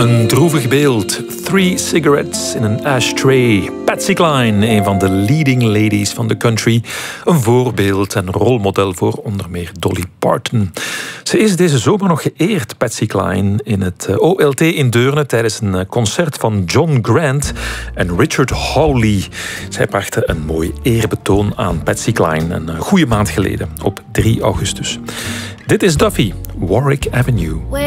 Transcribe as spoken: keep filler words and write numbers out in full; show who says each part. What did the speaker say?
Speaker 1: Een droevig beeld. Three cigarettes in een ashtray. Patsy Cline, een van de leading ladies van de country. Een voorbeeld en rolmodel voor onder meer Dolly Parton. Ze is deze zomer nog geëerd, Patsy Cline, in het O L T in Deurne tijdens een concert van John Grant en Richard Hawley. Zij brachten een mooi eerbetoon aan Patsy Cline een goede maand geleden, op drie augustus. Dit is Duffy, Warwick Avenue.